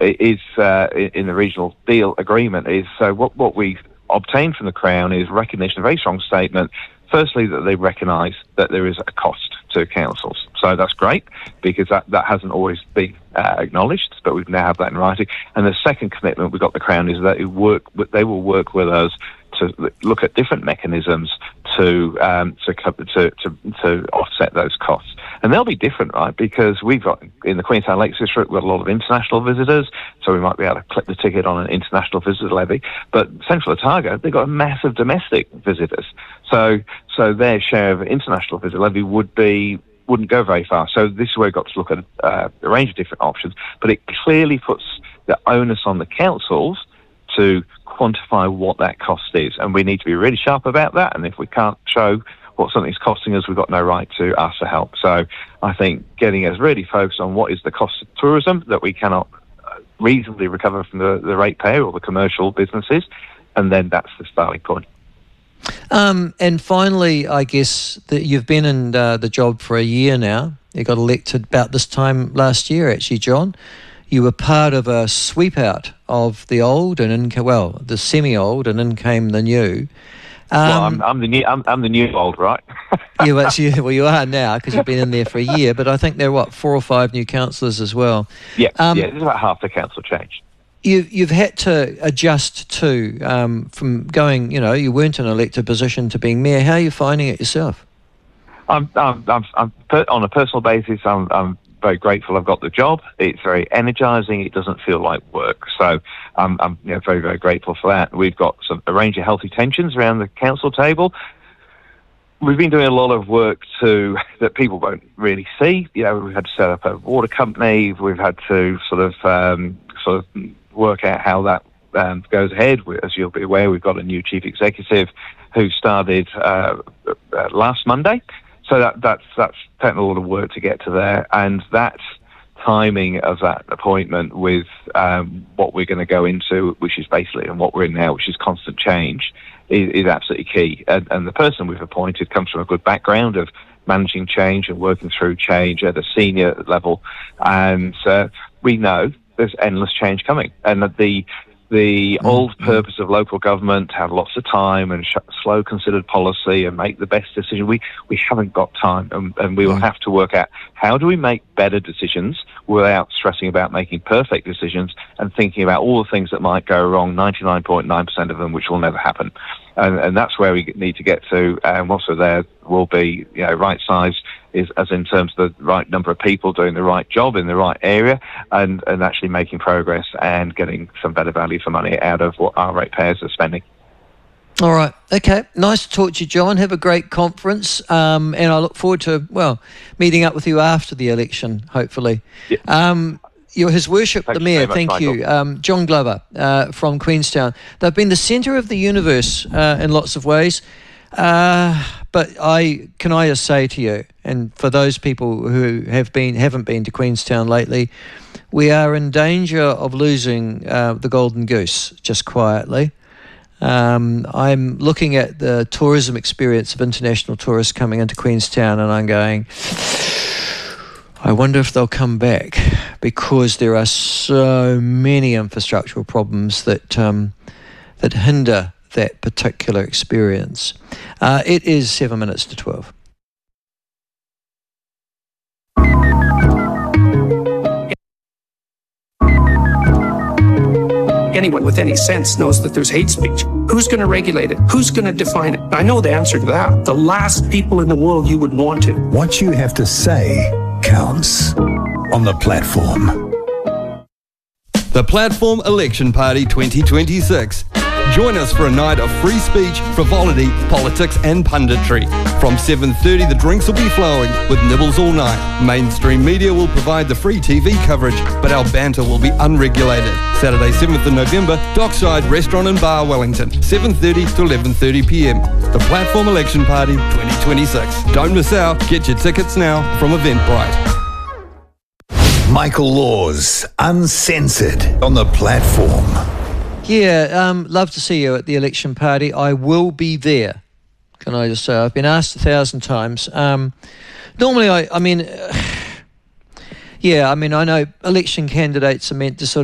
is in the regional deal agreement is, so what we obtained from the Crown is recognition, a very strong statement, firstly, that they recognise that there is a cost to councils. So that's great, because that hasn't always been acknowledged, but we now have that in writing. And the second commitment we got the Crown is that they will work with us to look at different mechanisms to offset those costs. And they'll be different, right? Because we've got, in the Queenstown Lakes District, we've got a lot of international visitors, so we might be able to clip the ticket on an international visitor levy. But Central Otago, they've got massive domestic visitors. So their share of international visitor levy wouldn't go very far. So this is where we've got to look at a range of different options. But it clearly puts the onus on the councils to quantify what that cost is. And we need to be really sharp about that. And if we can't show what something's costing us, we've got no right to ask for help. So I think getting us really focused on what is the cost of tourism that we cannot reasonably recover from the ratepayer or the commercial businesses, and then that's the starting point. And finally, I guess that you've been in the job for a year now. You got elected about this time last year, actually, John. You were part of a sweep out of the old and the semi-old, and in came the new. Well, I'm the new old, right? Well, you are now, because you've been in there for a year. But I think there are 4 or 5 new councillors as well. Yeah, there's about half the council change. You've had to adjust to from going. You weren't in an elected position to being mayor. How are you finding it yourself? I'm on a personal basis. I'm very grateful I've got the job. It's very energising. It doesn't feel like work. So I'm very, very grateful for that. We've got a range of healthy tensions around the council table. We've been doing a lot of work that people won't really see. We've had to set up a water company. We've had to sort of work out how that goes ahead. As you'll be aware, we've got a new chief executive who started last Monday. So that's taken a lot of work to get to there, and that timing of that appointment with what we're going to go into, which is basically, and what we're in now, which is constant change, is absolutely key. And the person we've appointed comes from a good background of managing change and working through change at a senior level, and we know there's endless change coming, and that the old purpose of local government, to have lots of time and slow considered policy and make the best decision, we haven't got time, and we will have to work out how do we make better decisions without stressing about making perfect decisions and thinking about all the things that might go wrong, 99.9% of them, which will never happen. And that's where we need to get to, and once we're there, we'll be right size, is as in terms of the right number of people doing the right job in the right area, and actually making progress and getting some better value for money out of what our ratepayers are spending. All right. Okay. Nice to talk to you, John. Have a great conference. And I look forward to, meeting up with you after the election, hopefully. Yeah. His Worship the Mayor, thank you, John Glover from Queenstown. They've been the centre of the universe in lots of ways. But can I just say to you, and for those people who haven't been to Queenstown lately, we are in danger of losing the golden goose, just quietly. I'm looking at the tourism experience of international tourists coming into Queenstown, and I'm going, I wonder if they'll come back, because there are so many infrastructural problems that hinder that particular experience. It is 7 minutes to 12. Anyone with any sense knows that there's hate speech. Who's going to regulate it? Who's going to define it? I know the answer to that. The last people in the world you would want to. What you have to say counts on The Platform. The Platform Election Party 2026. Join us for a night of free speech, frivolity, politics and punditry. From 7:30 the drinks will be flowing with nibbles all night. Mainstream media will provide the free TV coverage, but our banter will be unregulated. Saturday 7th of November, Dockside Restaurant and Bar, Wellington, 7:30 to 11:30 p.m. The Platform Election Party 2026. Don't miss out. Get your tickets now from Eventbrite. Michael Laws, Uncensored, on The Platform. Yeah, love to see you at the election party. I will be there. Can I just say, I've been asked 1,000 times. Normally, I know election candidates are meant to sort